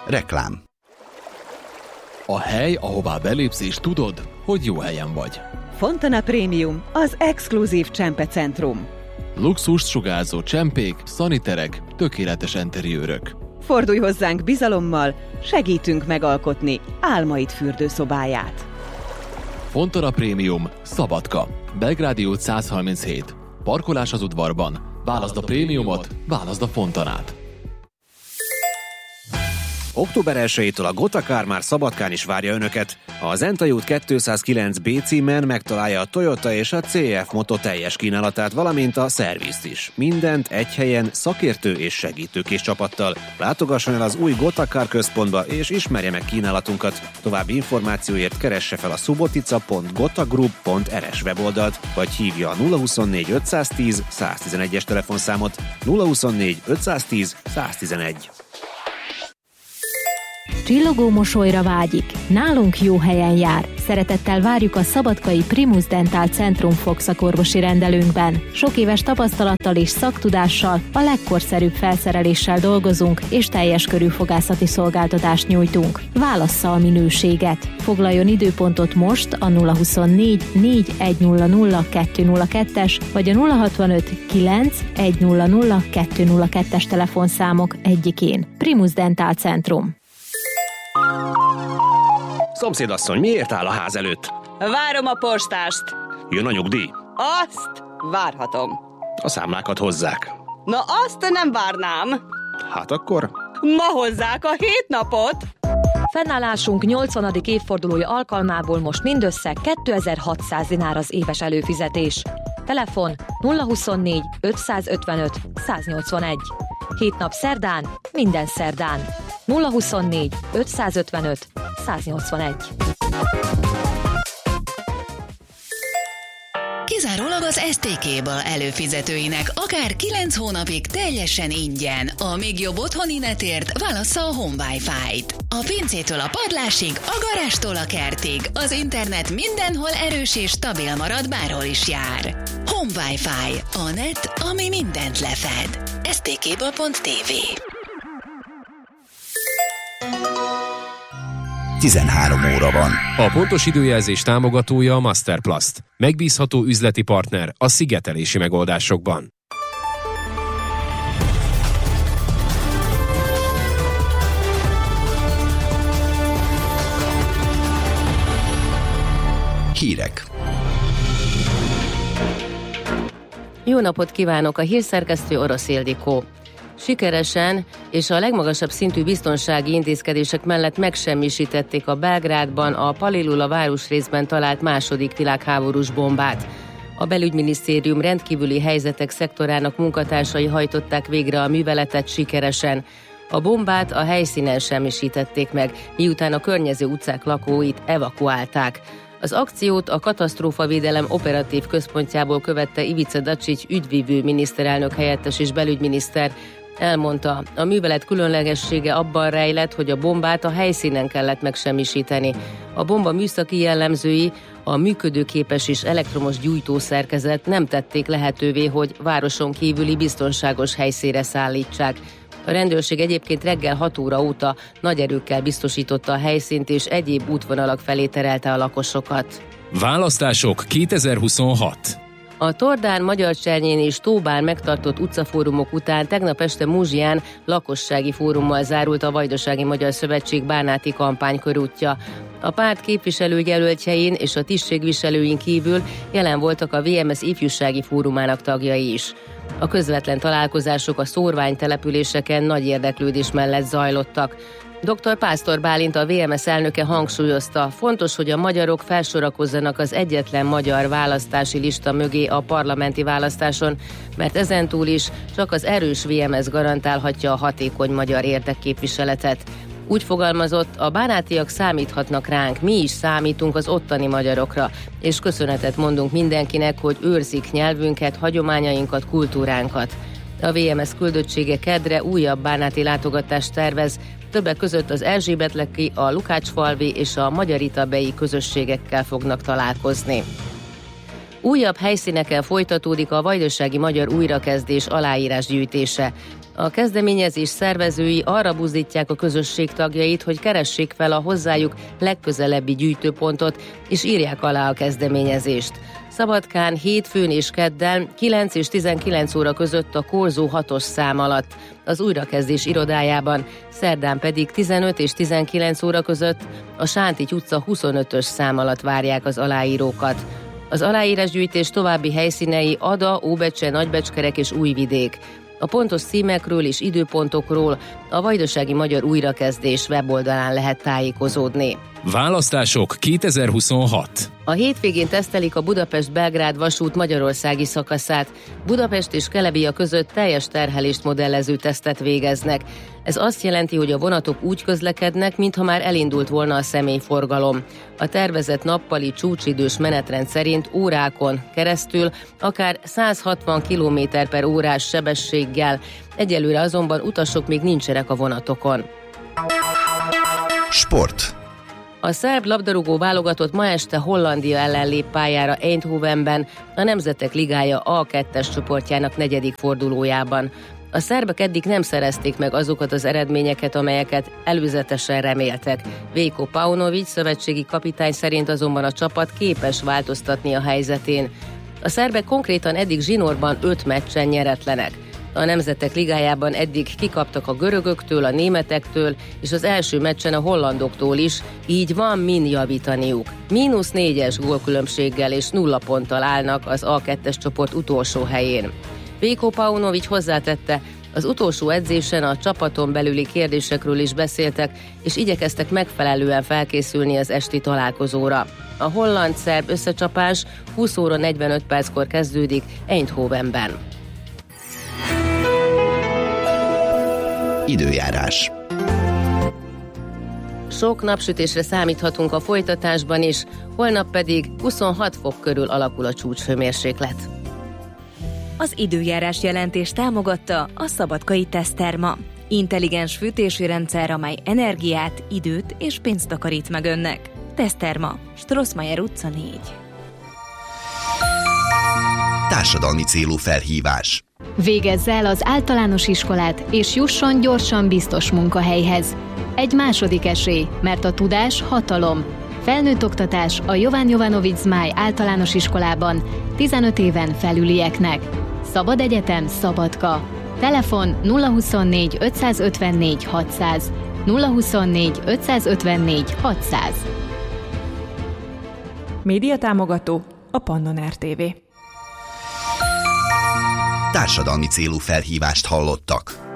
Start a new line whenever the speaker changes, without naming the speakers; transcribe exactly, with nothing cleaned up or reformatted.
Reklám.
A hely, ahová belépsz és tudod, hogy jó helyen vagy.
Fontana Premium, az exkluzív csempecentrum.
Luxust sugárzó csempék, szaniterek, tökéletes enteriőrök.
Fordulj hozzánk bizalommal, segítünk megalkotni álmaid fürdőszobáját.
Fontana Premium, Szabadka, Belgrádi út száz harminchét. Parkolás az udvarban. Válaszd a prémiumot, válaszd a Fontanát.
október elsejétől a Gotakár már Szabadkán is várja Önöket. A Zentai út kétszázkilenc bé címen megtalálja a Toyota és a cé ef Moto teljes kínálatát, valamint a szervizt is. Mindent egy helyen, szakértő és segítőkész csapattal. Látogasson el az új Gotakár központba és ismerje meg kínálatunkat. További információért keresse fel a subotica pont gotagroup pont er es weboldalt, vagy hívja a nulla huszonnégy ötszáztíz száztizenegyes telefonszámot. nulla huszonnégy ötszáztíz száztizenegy.
Csillogó mosolyra vágyik, nálunk jó helyen jár. Szeretettel várjuk a szabadkai Primus Dental Centrum fogszakorvosi rendelőnkben. Sok éves tapasztalattal és szaktudással, a legkorszerűbb felszereléssel dolgozunk, és teljes körű fogászati szolgáltatást nyújtunk. Válassza a minőséget. Foglaljon időpontot most a nulla huszonnégy négy egy nulla nulla kettő nulla kettes vagy a nulla hatvanöt kilenc egy nulla nulla kettő nulla kettes telefonszámok egyikén. Primus Dental Centrum.
Szomszédasszony, miért áll a ház előtt?
Várom a postást.
Jön a nyugdíj?
Azt várhatom.
A számlákat hozzák.
Na azt nem várnám.
Hát akkor?
Ma hozzák a hét napot.
Fennállásunk nyolcvanadik évfordulója alkalmából most mindössze kétezer-hatszáz dinár az éves előfizetés. Telefon nulla huszonnégy ötszázötvenöt száznyolcvanegy. Hét nap szerdán, minden szerdán. nulla huszonnégy ötszázötvenöt száznyolcvanegy.
Kizárólag az es té Cable előfizetőinek akár kilenc hónapig teljesen ingyen. A még jobb otthoni netért válassza a Home Wi-Fi-t. A pincétől a padlásig, a garástól a kertig. Az internet mindenhol erős és stabil marad, bárhol is jár. Home Wi-Fi. A net, ami mindent lefed. es té cable pont té vé.
tizenhárom óra van.
A pontos időjelzés támogatója a Masterplast. Megbízható üzleti partner a szigetelési megoldásokban.
Hírek.
Jó napot kívánok, a hírszerkesztő Orosz Ildikó. Sikeresen és a legmagasabb szintű biztonsági intézkedések mellett megsemmisítették a Belgrádban a Palilula városrészben talált második világháborús bombát. A belügyminisztérium rendkívüli helyzetek szektorának munkatársai hajtották végre a műveletet sikeresen. A bombát a helyszínen semmisítették meg, miután a környező utcák lakóit evakuálták. Az akciót a katasztrófavédelem operatív központjából követte Ivica Dačić ügyvívő miniszterelnök helyettes és belügyminiszter. Elmondta, a művelet különlegessége abban rejlett, hogy a bombát a helyszínen kellett megsemmisíteni. A bomba műszaki jellemzői, a működőképes és elektromos gyújtószerkezet nem tették lehetővé, hogy városon kívüli biztonságos helyszínre szállítsák. A rendőrség egyébként reggel hat óra óta nagy erőkkel biztosította a helyszínt és egyéb útvonalak felé terelte a lakosokat.
Választások kétezer-huszonhat.
A Tordán, Magyarcsernyén és Tóbán megtartott utcafórumok után tegnap este Múzsián lakossági fórummal zárult a Vajdasági Magyar Szövetség bánáti kampánykörútja. A párt képviselőjelöltjein és a tisztségviselőin kívül jelen voltak a vé em es ifjúsági fórumának tagjai is. A közvetlen találkozások a szórványtelepüléseken nagy érdeklődés mellett zajlottak. doktor Pásztor Bálint, a vé em es elnöke hangsúlyozta, fontos, hogy a magyarok felsorakozzanak az egyetlen magyar választási lista mögé a parlamenti választáson, mert ezentúl is csak az erős vé em es garantálhatja a hatékony magyar érdekképviseletet. Úgy fogalmazott, a bánátiak számíthatnak ránk, mi is számítunk az ottani magyarokra, és köszönetet mondunk mindenkinek, hogy őrzik nyelvünket, hagyományainkat, kultúránkat. A vé em es küldöttsége kedre újabb bánáti látogatást tervez, többek között az Erzsébetleki, a Lukácsfalvi és a Magyaritabei közösségekkel fognak találkozni. Újabb helyszíneken folytatódik a vajdasági magyar újrakezdés aláírásgyűjtése. A kezdeményezés szervezői arra buzdítják a közösség tagjait, hogy keressék fel a hozzájuk legközelebbi gyűjtőpontot, és írják alá a kezdeményezést. Szabadkán hétfőn és kedden kilenc és tizenkilenc óra között a Korzó hatos szám alatt, az újrakezdés irodájában, szerdán pedig tizenöt és tizenkilenc óra között a Sántigy utca huszonötös szám alatt várják az aláírókat. Az aláírásgyűjtés további helyszínei Ada, Óbecse, Nagybecskerek és Újvidék. A pontos címekről és időpontokról a Vajdasági Magyar Újrakezdés weboldalán lehet tájékozódni.
Választások kétezer-huszonhat.
A hétvégén tesztelik a Budapest-Belgrád vasút magyarországi szakaszát. Budapest és Kelebia között teljes terhelést modellező tesztet végeznek. Ez azt jelenti, hogy a vonatok úgy közlekednek, mintha már elindult volna a személyforgalom. A tervezett nappali csúcsidős menetrend szerint órákon keresztül akár száz hatvan kilométer per órás sebességgel. Egyelőre azonban utasok még nincsenek a vonatokon.
Sport.
A szerb labdarúgó válogatott ma este Hollandia ellen lép pályára Eindhovenben, a Nemzetek Ligája á kettes csoportjának negyedik fordulójában. A szerbek eddig nem szerezték meg azokat az eredményeket, amelyeket előzetesen reméltek. Veljko Paunović szövetségi kapitány szerint azonban a csapat képes változtatni a helyzetén. A szerbek konkrétan eddig zsinórban öt meccsen nyeretlenek. A Nemzetek Ligájában eddig kikaptak a görögöktől, a németektől, és az első meccsen a hollandoktól is, így van min javítaniuk. Mínusz négyes gólkülönbséggel és nulla ponttal állnak az á kettes csoport utolsó helyén. Veljko Paunović hozzátette, az utolsó edzésen a csapaton belüli kérdésekről is beszéltek, és igyekeztek megfelelően felkészülni az esti találkozóra. A holland-szerb összecsapás húsz óra negyvenöt perckor kezdődik Eindhovenben.
Időjárás.
Sok napsütésre számíthatunk a folytatásban is, holnap pedig huszonhat fok körül alakul a csúcshőmérséklet.
Az időjárás jelentés támogatta a Szabadkai Teszterma. Intelligens fűtési rendszer, amely energiát, időt és pénzt takarít meg önnek. Teszterma, Strossmayer utca négy.
Társadalmi célú felhívás.
Végezze el az általános iskolát, és jusson gyorsan biztos munkahelyhez. Egy második esély, mert a tudás hatalom. Felnőtt oktatás a Jovan Jovanović Zmaj általános iskolában tizenöt éven felülieknek. Szabad egyetem Szabadka. Telefon nulla huszonnégy ötszázötvennégy hatszáz, nulla huszonnégy ötszázötvennégy hatszáz.
Média támogató a Pannon er té vé.
Társadalmi célú felhívást hallottak.